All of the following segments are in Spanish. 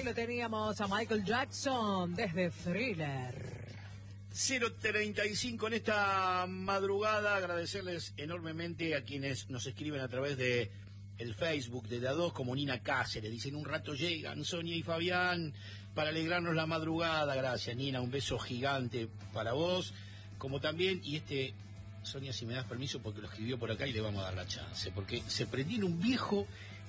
lo teníamos a Michael Jackson desde Thriller. 0:35 en esta madrugada. Agradecerles enormemente a quienes nos escriben a través de el Facebook de A2, como Nina Cáceres. Dicen: un rato llegan Sonia y Fabián para alegrarnos la madrugada. Gracias, Nina, un beso gigante para vos. Como también, y Sonia, si me das permiso, porque lo escribió por acá y le vamos a dar la chance, porque se prendió en un viejo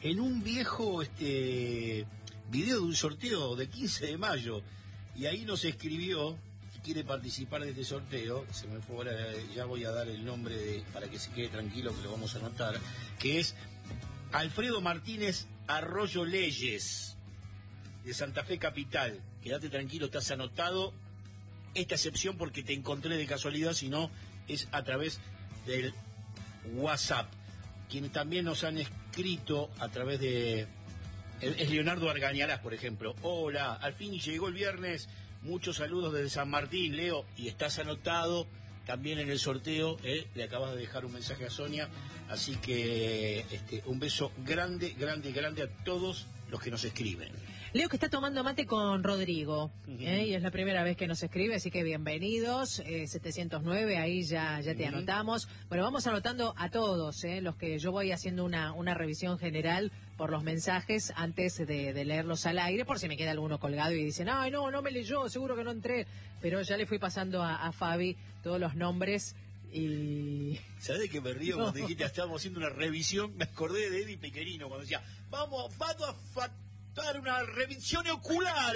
video de un sorteo del 15 de mayo, y ahí nos escribió que quiere participar de este sorteo. Se me fue ahora, ya voy a dar el nombre para que se quede tranquilo, que lo vamos a anotar, que es Alfredo Martínez Arroyo Leyes, de Santa Fe Capital. Quédate tranquilo, estás anotado. Esta excepción porque te encontré de casualidad, sino es a través del WhatsApp. Quienes también nos han escrito a través de... Es Leonardo Argañarás, por ejemplo. Hola, al fin llegó el viernes. Muchos saludos desde San Martín, Leo. Y estás anotado también en el sorteo. Le acabas de dejar un mensaje a Sonia. Así que un beso grande, grande, grande a todos los que nos escriben. Leo, que está tomando mate con Rodrigo, y es la primera vez que nos escribe, así que bienvenidos. 709, ahí ya te anotamos. Bueno, vamos anotando a todos, los que yo voy haciendo una revisión general por los mensajes antes de leerlos al aire, por si me queda alguno colgado y dicen: ay, no me leyó, seguro que no entré. Pero ya le fui pasando a Fabi todos los nombres. Y... ¿Sabés de qué me río? Cuando dijiste, estábamos haciendo una revisión, me acordé de Eddie Pequerino cuando decía: vamos a faltar una revisión ocular,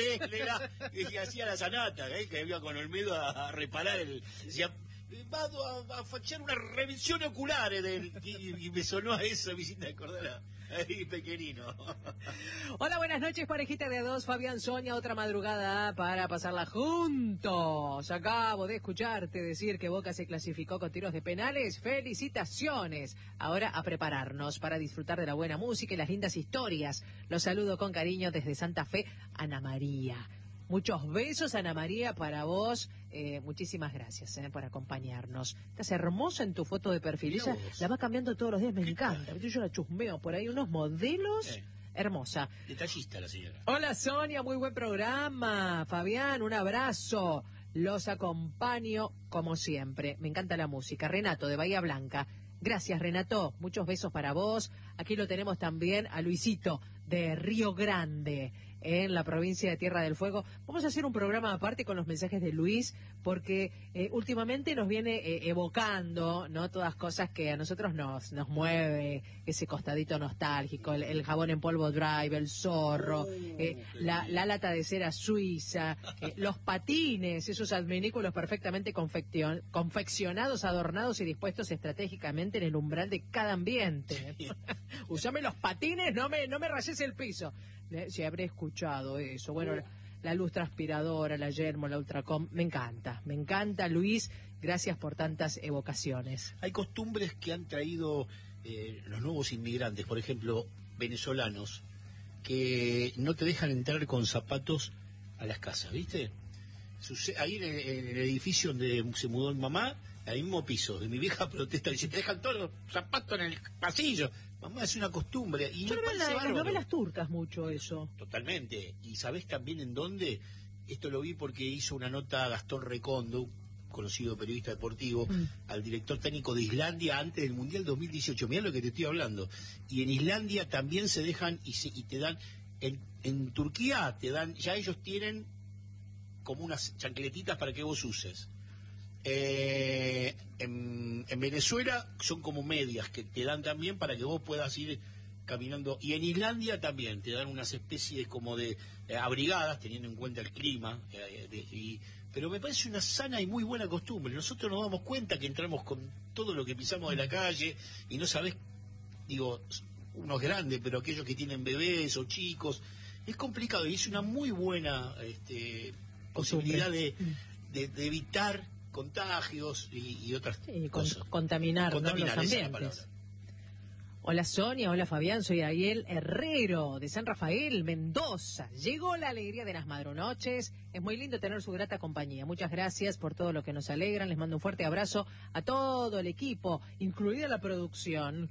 y hacía la Sanata, que iba con Olmedo a reparar decía: vamos a fachar una revisión ocular, y me sonó a eso, me hiciste acordar a Eddie Pequerino. Hola, buenas noches, parejita de A2, Fabián, Sonia, otra madrugada para pasarla juntos. Acabo de escucharte decir que Boca se clasificó con tiros de penales. ¡Felicitaciones! Ahora a prepararnos para disfrutar de la buena música y las lindas historias. Los saludo con cariño desde Santa Fe, Ana María. Muchos besos, Ana María, para vos. Muchísimas gracias por acompañarnos. Estás hermosa en tu foto de perfil. Ella la va cambiando todos los días, me encanta. Yo la chusmeo por ahí, unos modelos. Hermosa. Detallista la señora. Hola, Sonia, muy buen programa. Fabián, un abrazo. Los acompaño como siempre. Me encanta la música. Renato, de Bahía Blanca. Gracias, Renato. Muchos besos para vos. Aquí lo tenemos también a Luisito, de Río Grande, en la provincia de Tierra del Fuego. Vamos a hacer un programa aparte con los mensajes de Luis, porque últimamente nos viene evocando, ¿no?, todas cosas que a nosotros nos mueve, ese costadito nostálgico, el jabón en polvo Drive, el zorro, la lata de cera suiza, los patines, esos adminículos perfectamente confeccionados, adornados y dispuestos estratégicamente en el umbral de cada ambiente. Usame los patines, no me rayes el piso. Si habré escuchado eso. Bueno, la luz transpiradora, la Yermo, la Ultracom, me encanta, Luis. Gracias por tantas evocaciones. Hay costumbres que han traído los nuevos inmigrantes, por ejemplo, venezolanos, que no te dejan entrar con zapatos a las casas, ¿viste? Ahí en el edificio donde se mudó mi mamá, al mismo piso, de mi vieja protesta, dice: te dejan todos los zapatos en el pasillo. Mamá, es una costumbre. Y yo creo en las novelas turcas mucho eso. Totalmente. Y ¿sabés también en dónde? Esto lo vi porque hizo una nota Gastón Recondo, conocido periodista deportivo, al director técnico de Islandia antes del Mundial 2018. Mirá lo que te estoy hablando. Y en Islandia también se dejan y te dan, en Turquía te dan, ya ellos tienen como unas chancletitas para que vos uses. En Venezuela son como medias que te dan también para que vos puedas ir caminando, y en Islandia también te dan unas especies como de abrigadas, teniendo en cuenta el clima, pero me parece una sana y muy buena costumbre. Nosotros nos damos cuenta que entramos con todo lo que pisamos de la calle y no sabés, digo, uno es grande, pero aquellos que tienen bebés o chicos, es complicado, y es una muy buena posibilidad de evitar contagios y otras cosas. Contaminar, ¿no?, los ambientes. Hola, Sonia, hola, Fabián, soy Ariel Herrero de San Rafael, Mendoza. Llegó la alegría de las madrunoches. Es muy lindo tener su grata compañía. Muchas gracias por todo lo que nos alegran. Les mando un fuerte abrazo a todo el equipo, incluida la producción.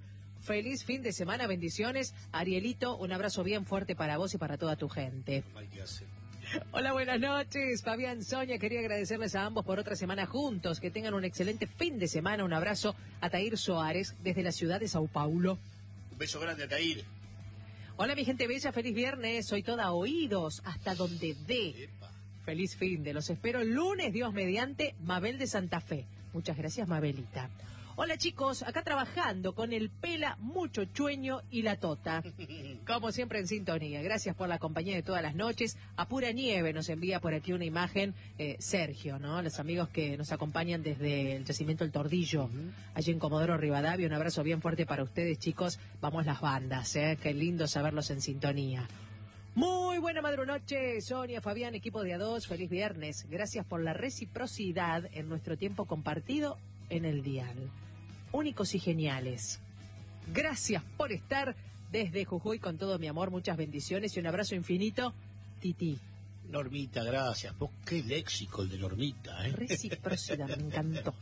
feliz fin de semana, bendiciones. Arielito, un abrazo bien fuerte para vos y para toda tu gente. Mal que hace. Hola, buenas noches, Fabián, Sonia, quería agradecerles a ambos por otra semana juntos, que tengan un excelente fin de semana. Un abrazo a Tair Soares desde la ciudad de Sao Paulo. Un beso grande a Tair. Hola, mi gente bella, feliz viernes, soy toda oídos, hasta donde dé. Epa. Feliz fin de, los espero el lunes, Dios mediante, Mabel de Santa Fe. Muchas gracias, Mabelita. Hola chicos, acá trabajando con el Pela, Mucho Chueño y la Tota. Como siempre en sintonía. Gracias por la compañía de todas las noches. A pura nieve nos envía por aquí una imagen Sergio, ¿no? Los amigos que nos acompañan desde el yacimiento El Tordillo, allí en Comodoro Rivadavia. Un abrazo bien fuerte para ustedes, chicos. Vamos las bandas, ¿eh? Qué lindo saberlos en sintonía. Muy buena madrunoche, Sonia, Fabián, equipo de A2. Feliz viernes. Gracias por la reciprocidad en nuestro tiempo compartido en el dial. Únicos y geniales. Gracias por estar desde Jujuy con todo mi amor. Muchas bendiciones y un abrazo infinito. Titi. Normita, gracias. Vos qué léxico el de Normita, ¿eh? Reciprocidad, me encantó.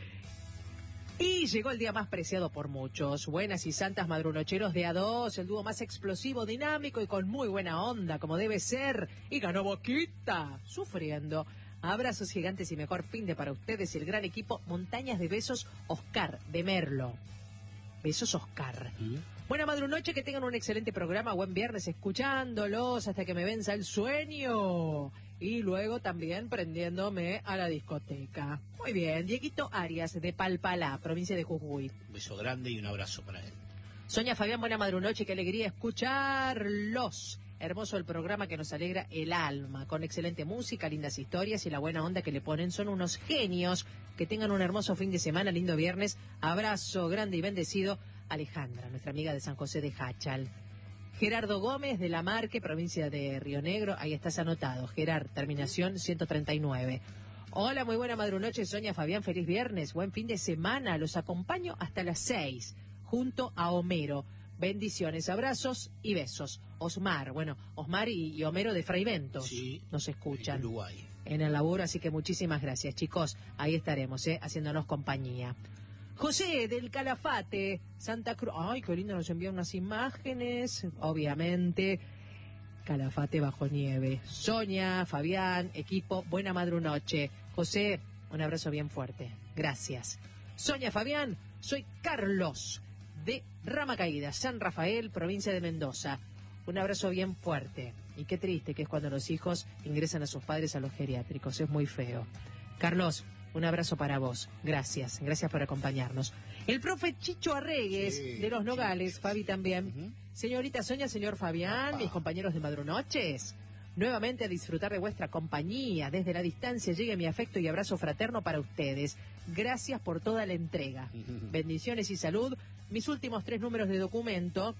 Y llegó el día más preciado por muchos. Buenas y santas madrunocheros de A2, el dúo más explosivo, dinámico y con muy buena onda, como debe ser. Y ganó Boquita, sufriendo. Abrazos gigantes y mejor fin de para ustedes y el gran equipo Montañas de Besos, Oscar de Merlo. Besos, Oscar. Buena madrunoche, que tengan un excelente programa. Buen viernes escuchándolos hasta que me venza el sueño. Y luego también prendiéndome a la discoteca. Muy bien, Dieguito Arias de Palpalá, provincia de Jujuy. Un beso grande y un abrazo para él. Sonia, Fabián, buena madrunoche, qué alegría escucharlos. Hermoso el programa que nos alegra el alma, con excelente música, lindas historias y la buena onda que le ponen. Son unos genios. Que tengan un hermoso fin de semana, lindo viernes. Abrazo grande y bendecido. Alejandra, nuestra amiga de San José de Hachal. Gerardo Gómez de La Marque, provincia de Río Negro. Ahí estás anotado. Gerard, terminación 139. Hola, muy buena madrunoche, Sonia, Fabián, feliz viernes. Buen fin de semana. Los acompaño hasta las 6, junto a Homero. Bendiciones, abrazos y besos. Osmar, bueno, Osmar y Homero de Fray Ventos Sí, nos escuchan en Uruguay. en el laburo, así que muchísimas gracias, chicos. Ahí estaremos, haciéndonos compañía. José del Calafate, Santa Cruz. Ay, qué lindo, nos envía unas imágenes, obviamente. Calafate bajo nieve. Sonia, Fabián, equipo, buena madrunoche. José, un abrazo bien fuerte. Gracias. Sonia, Fabián, soy Carlos de Rama Caída, San Rafael, provincia de Mendoza. Un abrazo bien fuerte. Y qué triste que es cuando los hijos ingresan a sus padres a los geriátricos. Es muy feo. Carlos, un abrazo para vos. Gracias. Gracias por acompañarnos. El profe Chicho Arregues, Sí, de Los Nogales, Chicho, Fabi sí. también. Señorita Sonia, señor Fabián, Papá. mis compañeros de Madrunoches. Nuevamente a disfrutar de vuestra compañía. Desde la distancia llegue mi afecto y abrazo fraterno para ustedes. Gracias por toda la entrega. Bendiciones y salud. Mis últimos 3 números de documento,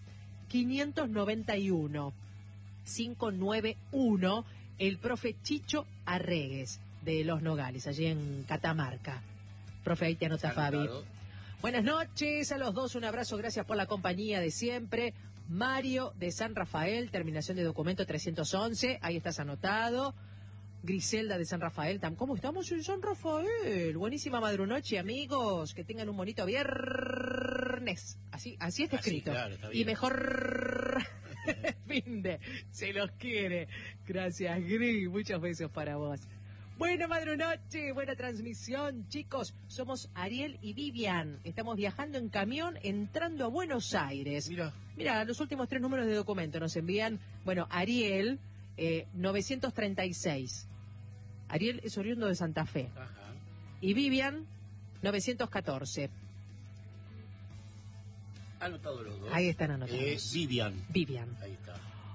591, 591, el profe Chicho Arregues, de Los Nogales, allí en Catamarca. Profe, ahí te anota Fabi. Anotado. Buenas noches a los dos, un abrazo, gracias por la compañía de siempre. Mario de San Rafael, terminación de documento 311, ahí estás anotado. Griselda de San Rafael, ¿cómo estamos en San Rafael? Buenísima madrunoche, amigos, que tengan un bonito viernes. Así está Así, escrito. claro, está Y bien. mejor fin de, se los quiere. Gracias, Gris, muchos besos para vos. Buena madrunoche, buena transmisión, chicos. Somos Ariel y Vivian. Estamos viajando en camión, entrando a Buenos Aires. Mira, los últimos 3 números de documento nos envían. Bueno, Ariel, 936. Ariel es oriundo de Santa Fe. Ajá. Y Vivian, 914. Anotado los dos. Ahí están anotados. Vivian. Vivian. Ahí está.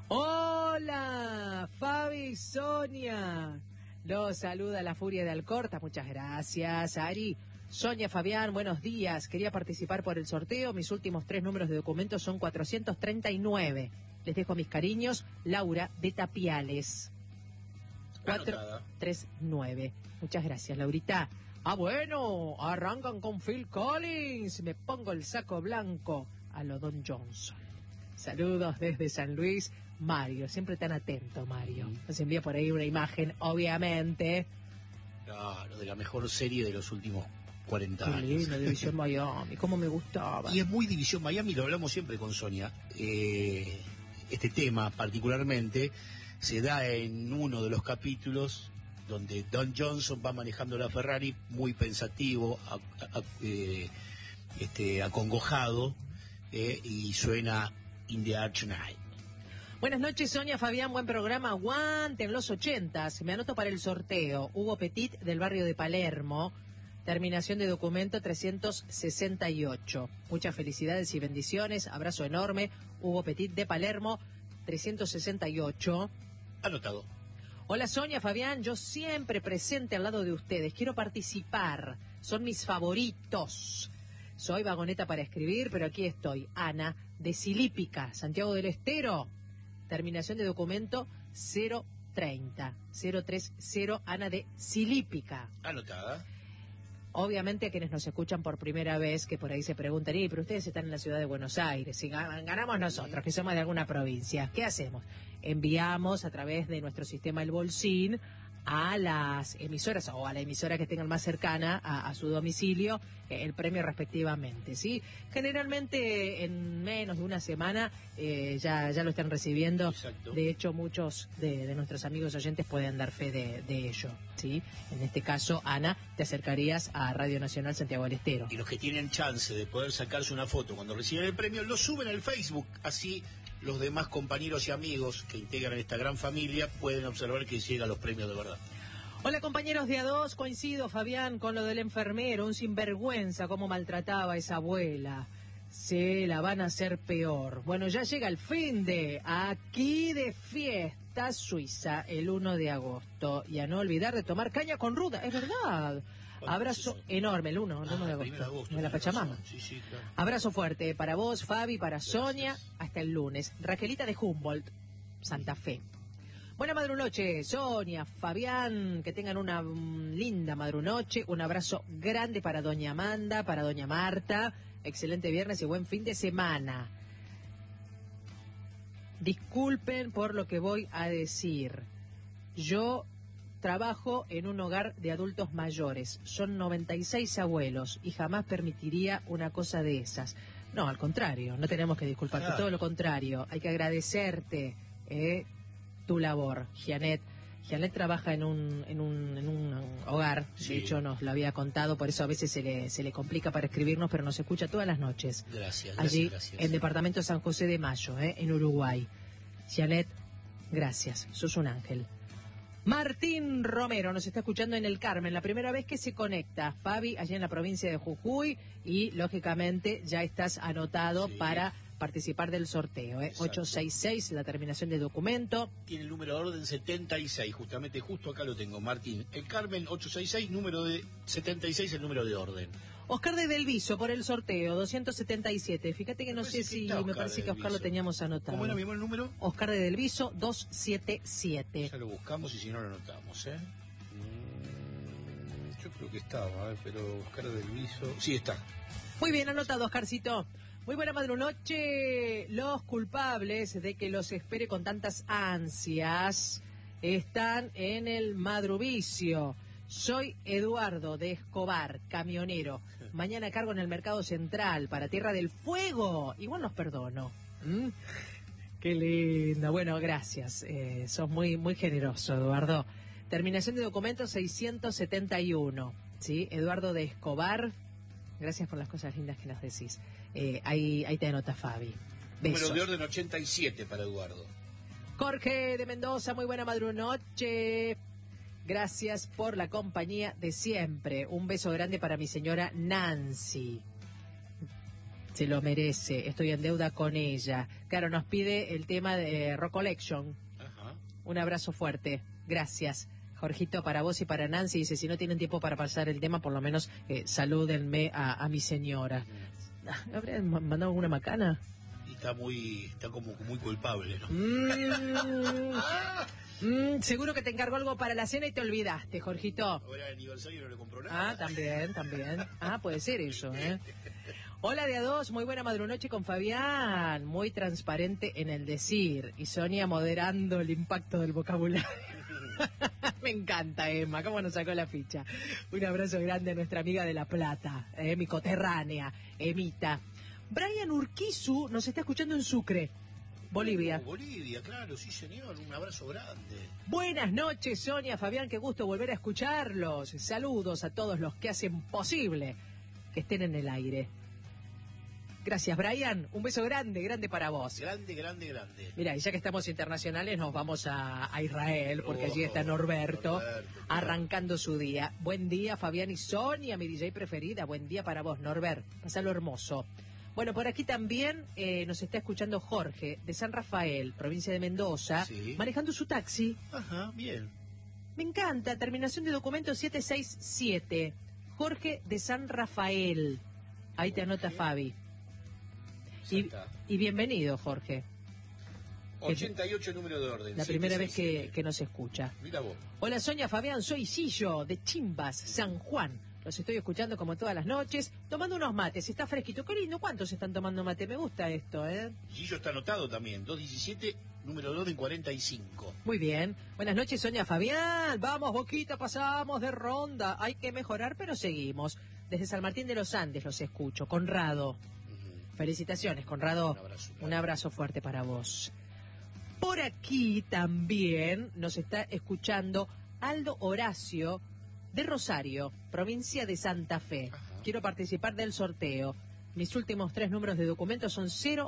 Hola, Fabi y Sonia. Los saluda la Furia de Alcorta. Muchas gracias, Ari. Sonia, Fabián, buenos días. Quería participar por el sorteo. Mis últimos 3 números de documentos son 439. Les dejo mis cariños. Laura de Tapiales. Anotada. 439. Muchas gracias, Laurita. Ah, bueno, arrancan con Phil Collins. Me pongo el saco blanco a lo Don Johnson. Saludos desde San Luis. Mario, siempre tan atento, Mario. Nos envía por ahí una imagen, obviamente. Claro, de la mejor serie de los últimos 40 Qué años. lindo, División Miami, cómo me gustaba. Y es muy División Miami, lo hablamos siempre con Sonia. Este tema particularmente se da en uno de los capítulos donde Don Johnson va manejando la Ferrari muy pensativo, acongojado, y suena In the Arch Night. Buenas noches, Sonia, Fabián, buen programa. Aguante en los 80s. Me anoto para el sorteo. Hugo Petit, del barrio de Palermo. Terminación de documento 368. Muchas felicidades y bendiciones. Abrazo enorme. Hugo Petit, de Palermo, 368. Anotado. Hola, Sonia, Fabián. Yo siempre presente al lado de ustedes. Quiero participar. Son mis favoritos. Soy vagoneta para escribir, pero aquí estoy. Ana, de Silípica, Santiago del Estero. Terminación de documento 030. 030, Ana de Silípica. Anotada. Obviamente a quienes nos escuchan por primera vez, que por ahí se preguntan, pero ustedes están en la ciudad de Buenos Aires, si ganamos nosotros, que somos de alguna provincia, ¿qué hacemos? Enviamos a través de nuestro sistema El Bolsín a las emisoras o a la emisora que tengan más cercana a su domicilio el premio respectivamente, ¿sí? Generalmente en menos de una semana ya lo están recibiendo. Exacto. De hecho, muchos de nuestros amigos oyentes pueden dar fe de ello, ¿sí? En este caso, Ana, te acercarías a Radio Nacional Santiago del Estero. Y los que tienen chance de poder sacarse una foto cuando reciben el premio, lo suben al Facebook, así los demás compañeros y amigos que integran esta gran familia pueden observar que llegan los premios de verdad. Hola, compañeros de A2, coincido, Fabián, con lo del enfermero, un sinvergüenza, cómo maltrataba a esa abuela. Se la van a hacer peor. Bueno, ya llega el fin de aquí de fiesta Suiza el 1 de agosto. Y a no olvidar de tomar caña con ruda, es verdad. Abrazo enorme, el 1 de agosto, de la Pachamama. Sí, claro. Abrazo fuerte para vos, Fabi, para Sonia, hasta el lunes. Raquelita de Humboldt, Santa Fe. Buena madrunoche, Sonia, Fabián, que tengan una linda madrunoche. Un abrazo grande para doña Amanda, para doña Marta. Excelente viernes y buen fin de semana. Disculpen por lo que voy a decir. Yo trabajo en un hogar de adultos mayores. Son 96 abuelos y jamás permitiría una cosa de esas. No, al contrario, no tenemos que disculparte, todo lo contrario. Hay que agradecerte tu labor, Janet. Janet trabaja en un hogar, de hecho nos lo había contado, por eso a veces se le complica para escribirnos, pero nos escucha todas las noches. Gracias. Allí, en Departamento San José de Mayo, en Uruguay. Janet, gracias, sos un ángel. Martín Romero nos está escuchando en el Carmen, la primera vez que se conecta. Fabi, allá en la provincia de Jujuy, y lógicamente ya estás anotado para participar del sorteo. 866, la terminación de documento. Tiene el número de orden 76, justamente, justo acá lo tengo, Martín. El Carmen 866, número de 76, el número de orden. Oscar de Delviso por el sorteo, 277. Fíjate que no sé si, me parece que Oscar lo teníamos anotado. ¿Cómo era mi buen número? Oscar de Delviso, 277. Ya lo buscamos y si no lo anotamos, yo creo que estaba, pero Oscar de Delviso... Sí, está. Muy bien anotado, Oscarcito. Muy buena madrunoche. Los culpables de que los espere con tantas ansias están en el madruvicio. Soy Eduardo de Escobar, camionero. Mañana cargo en el Mercado Central para Tierra del Fuego. Igual los perdono. Qué linda. Bueno, gracias. Sos muy, muy generoso, Eduardo. Terminación de documento 671. ¿Sí? Eduardo de Escobar. Gracias por las cosas lindas que nos decís. Ahí te anota Fabi. Besos. Número de orden 87 para Eduardo. Jorge de Mendoza, muy buena madrunoche. Gracias por la compañía de siempre. Un beso grande para mi señora Nancy. Se lo merece. Estoy en deuda con ella. Claro, nos pide el tema de Rock Collection. Ajá. Un abrazo fuerte. Gracias. Jorgito, para vos y para Nancy. Dice, si no tienen tiempo para pasar el tema, por lo menos salúdenme a mi señora. ¿Habrían mandado alguna macana? Y está como muy culpable, ¿no? Seguro que te encargó algo para la cena y te olvidaste, Jorgito. Ahora el aniversario no le compró nada. Ah, también. Puede ser eso, Hola de A2, muy buena madrunoche con Fabián. Muy transparente en el decir. Y Sonia moderando el impacto del vocabulario. Me encanta, Emma, cómo nos sacó la ficha. Un abrazo grande a nuestra amiga de La Plata, mi coterránea, Emita. Brian Urquizu nos está escuchando en Sucre, Bolivia. Bolivia, claro, sí señor, un abrazo grande. Buenas noches, Sonia, Fabián, qué gusto volver a escucharlos. Saludos a todos los que hacen posible que estén en el aire. Gracias, Brian. Un beso grande, grande para vos. Grande, grande, grande. Mira, y ya que estamos internacionales, nos vamos a Israel, porque allí está Norberto, arrancando su día. Buen día, Fabián y Sonia, mi DJ preferida. Buen día para vos, Norbert. Pasalo hermoso. Bueno, por aquí también nos está escuchando Jorge, de San Rafael, provincia de Mendoza, sí, manejando su taxi. Ajá, bien. Me encanta, terminación de documento 767. Jorge de San Rafael. Ahí te anota Fabi. Y bienvenido, Jorge. 88 número de orden. La primera vez que nos escucha. Mira vos. Hola, Sonia, Fabián, soy Sillo, de Chimbas, San Juan. Los estoy escuchando como todas las noches, tomando unos mates. Está fresquito. Qué lindo. ¿Cuántos están tomando mate? Me gusta esto, ¿eh? Gillo está anotado también. 217, número 2 en 45. Muy bien. Buenas noches, Sonia, Fabián. Vamos, Boquita, pasamos de ronda. Hay que mejorar, pero seguimos. Desde San Martín de los Andes los escucho. Conrado. Felicitaciones, Conrado. Un abrazo fuerte para vos. Por aquí también nos está escuchando Aldo Horacio de Rosario, provincia de Santa Fe. Ajá. Quiero participar del sorteo. Mis últimos 3 números de documento son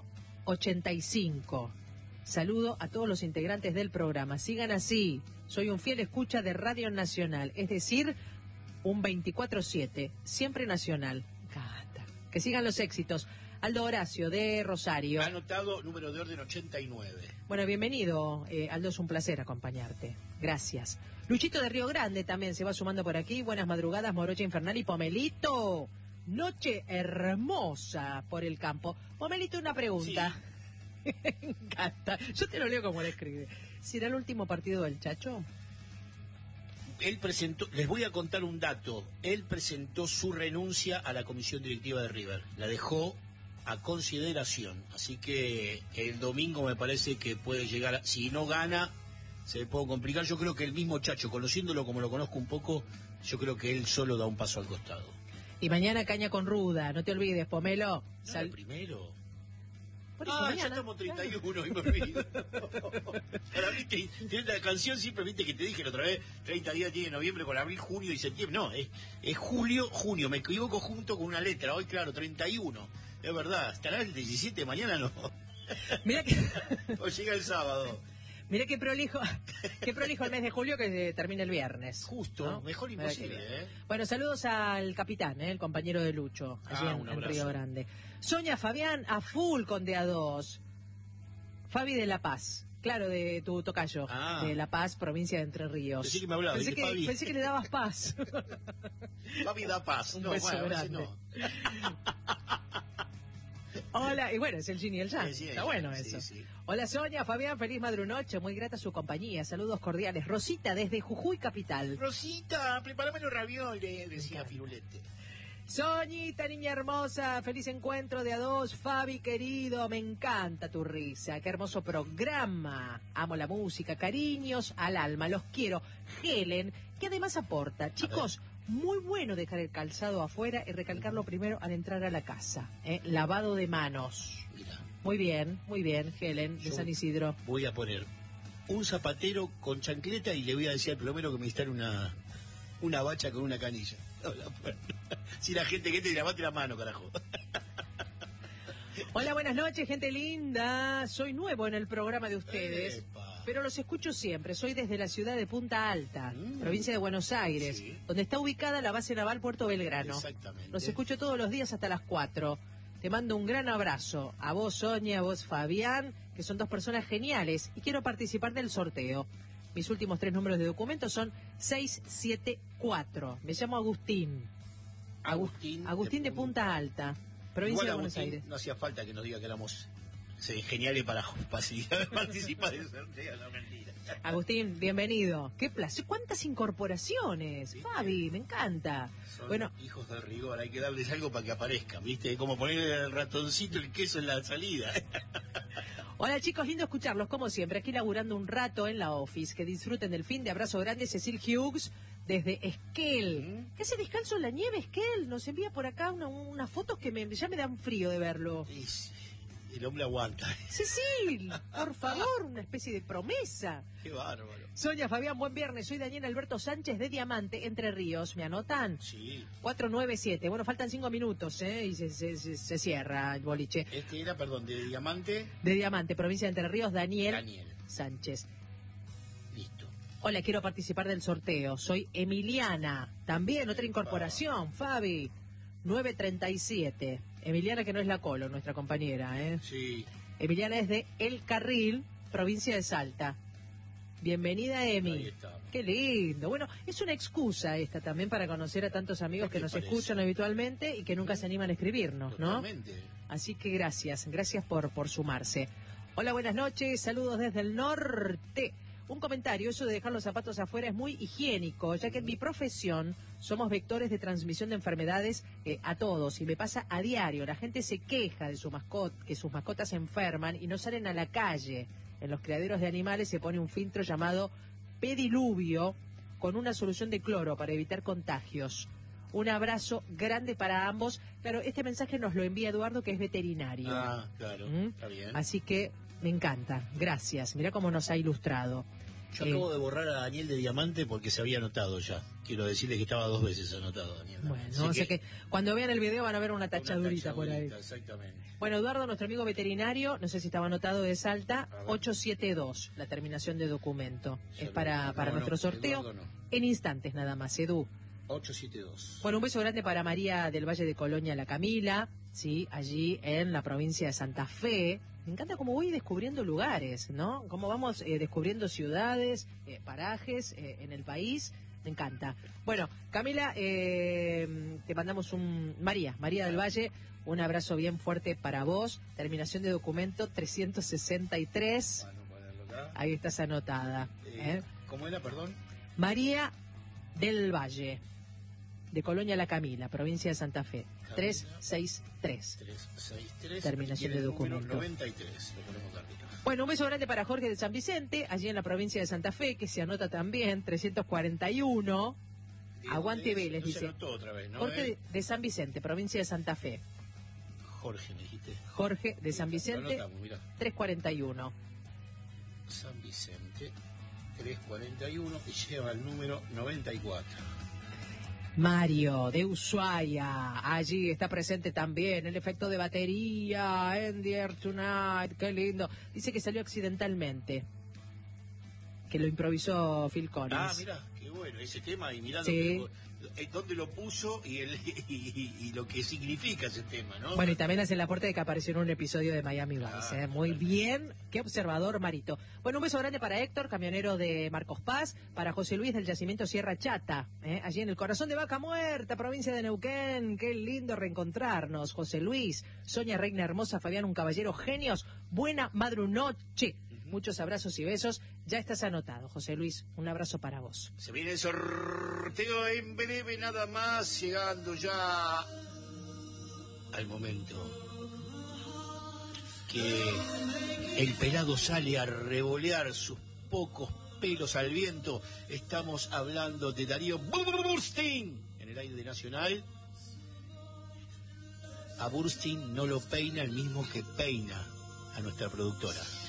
085. Saludo a todos los integrantes del programa. Sigan así. Soy un fiel escucha de Radio Nacional, es decir, un 24/7, siempre nacional. Me encanta. Que sigan los éxitos. Aldo Horacio de Rosario. Ha anotado número de orden 89. Bueno, bienvenido, Aldo, es un placer acompañarte. Gracias. Luchito de Río Grande también se va sumando por aquí. Buenas madrugadas, Morocha Infernal y Pomelito. Noche hermosa por el campo. Pomelito, una pregunta. Sí. Me encanta. Yo te lo leo como lo escribe. ¿Será el último partido del Chacho? Él presentó, les voy a contar un dato. Él presentó su renuncia a la comisión directiva de River. La dejó a consideración. Así que el domingo me parece que puede llegar, si no gana, se le puede complicar. Yo creo que el mismo Chacho, conociéndolo como lo conozco un poco, yo creo que él solo da un paso al costado. Y mañana caña con ruda, no te olvides, Pomelo. ¿No el primero? Por eso mañana, ya estamos 31 y me olvido. Ahora, viste, tiene la canción siempre, viste, que te dije la otra vez, 30 días tiene noviembre con abril, junio y septiembre. No, es julio, junio, me equivoco junto con una letra. Hoy, claro, 31. Es verdad, estará el 17, mañana no. Mira que... O llega el sábado. Mira qué prolijo el mes de julio que termina el viernes. Justo, ¿no? Mejor imposible, ¿eh? Bueno, saludos al capitán, el compañero de Lucho, allí en Río Grande. Sonia, Fabián, a full con DA2. Fabi de La Paz, claro, de tu tocayo, de La Paz, provincia de Entre Ríos. Pensé que me hablaba, pensé que le dabas paz. Fabi da paz. Un beso grande. No. Hola, y bueno, es el Yin y el Yang. Sí, está bueno eso. Sí. Hola, Sonia, Fabián, feliz madrunoche, muy grata su compañía. Saludos cordiales. Rosita, desde Jujuy Capital. Rosita, prepárame los ravioles, decía Firulete. Soñita, niña hermosa, feliz encuentro de A2, Fabi querido, me encanta tu risa, qué hermoso programa, amo la música, cariños al alma, los quiero. Helen, que además aporta, chicos, muy bueno dejar el calzado afuera y recalcarlo primero al entrar a la casa, lavado de manos. Mira. Muy bien, Helen, de San Isidro. Voy a poner un zapatero con chancleta y le voy a decir al plomero que me instale una bacha con una canilla. Si la gente que te levante la mano, carajo. Hola, buenas noches, gente linda. Soy nuevo en el programa de ustedes, pero los escucho siempre. Soy desde la ciudad de Punta Alta, provincia de Buenos Aires, donde está ubicada la base naval Puerto Belgrano. Exactamente. Los escucho todos los días hasta las 4. Te mando un gran abrazo. A vos, Sonia, a vos, Fabián, que son 2 personas geniales, y quiero participar del sorteo. Mis últimos 3 números de documento son 674. Me llamo Agustín. Agustín de Punta Alta, provincia de Buenos Aires. No hacía falta que nos diga que éramos geniales para facilitar participar del sorteo, no, mentira. Agustín, bienvenido. Qué placer. ¿Cuántas incorporaciones? ¿Sí? Fabi, me encanta. Son hijos de rigor, hay que darles algo para que aparezcan, ¿viste? Como poner el ratoncito, el queso en la salida. Hola chicos, lindo escucharlos como siempre, aquí laburando un rato en la office. Que disfruten del fin de abrazo grande, Cecil Hughes desde Esquel. ¿Qué hace descalzo en la nieve, Esquel? Nos envía por acá unas fotos que ya me dan frío de verlo. El hombre aguanta. Cecil, por favor, una especie de promesa. Qué bárbaro. Sonia, Fabián, buen viernes. Soy Daniel Alberto Sánchez de Diamante, Entre Ríos. ¿Me anotan? Sí. 497. Bueno, faltan 5 minutos, y se cierra el boliche. Este era, perdón, de Diamante. De Diamante, provincia de Entre Ríos, Daniel Sánchez. Listo. Hola, quiero participar del sorteo. Soy Emiliana. También otra incorporación, Fabi. 937. Emiliana, que no es la Colo, nuestra compañera, ¿eh? Sí. Emiliana es de El Carril, provincia de Salta. Bienvenida, Emi. Ahí está. Qué lindo. Bueno, es una excusa esta también para conocer a tantos amigos que nos escuchan habitualmente y que nunca se animan a escribirnos, ¿no? Totalmente. Así que gracias por sumarse. Hola, buenas noches, saludos desde el norte. Un comentario, eso de dejar los zapatos afuera es muy higiénico, ya que en mi profesión somos vectores de transmisión de enfermedades a todos, y me pasa a diario. La gente se queja de que sus mascotas se enferman y no salen a la calle. En los criaderos de animales se pone un filtro llamado pediluvio con una solución de cloro para evitar contagios. Un abrazo grande para ambos. Claro, este mensaje nos lo envía Eduardo, que es veterinario. Ah, claro, está bien. Así que me encanta, gracias. Mirá cómo nos ha ilustrado. Yo acabo de borrar a Daniel de Diamante porque se había anotado ya. Quiero decirle que estaba 2 veces anotado, Daniel. Bueno, o sea que cuando vean el video van a ver una tachadurita por ahí. Exactamente. Bueno, Eduardo, nuestro amigo veterinario, no sé si estaba anotado de Salta, 872, la terminación de documento. Es para nuestro sorteo. En instantes nada más, Edu. 872. Bueno, un beso grande para María del Valle de Colonia, la Camila, sí, allí en la provincia de Santa Fe. Me encanta cómo voy descubriendo lugares, ¿no? Cómo vamos descubriendo ciudades, parajes en el país. Me encanta. Bueno, Camila, te mandamos María del Valle, un abrazo bien fuerte para vos. Terminación de documento 363. Ahí estás anotada. ¿Cómo era, perdón? María del Valle, de Colonia La Camila, provincia de Santa Fe. 363. 363. Terminación de documento. 93, lo ponemos arriba. Bueno, un beso grande para Jorge de San Vicente, allí en la provincia de Santa Fe, que se anota también, 341. Aguante Vélez, no dice. Se anotó otra vez, ¿no? Jorge de San Vicente, provincia de Santa Fe. Jorge, me dijiste. Jorge de San Vicente, 341. San Vicente, 341, y lleva el número 94. Mario de Ushuaia, allí está presente también el efecto de batería en The Air Tonight, qué lindo. Dice que salió accidentalmente, que lo improvisó Phil Collins. Ah, mira, qué bueno ese tema, y mirá dónde lo puso y lo que significa ese tema, ¿no? Bueno, y también hace el aporte de que apareció en un episodio de Miami Vice, Muy bien, qué observador, Marito. Bueno, un beso grande para Héctor, camionero de Marcos Paz, para José Luis del yacimiento Sierra Chata, allí en el corazón de Vaca Muerta, provincia de Neuquén. Qué lindo reencontrarnos, José Luis. Sonia, reina hermosa, Fabián, un caballero, genios, buena madrunoche. Muchos abrazos y besos. Ya estás anotado, José Luis. Un abrazo para vos. Se viene el sorteo en breve, nada más, llegando ya al momento que el pelado sale a revolear sus pocos pelos al viento. Estamos hablando de Darío Burstein en el aire nacional. A Burstein no lo peina el mismo que peina a nuestra productora.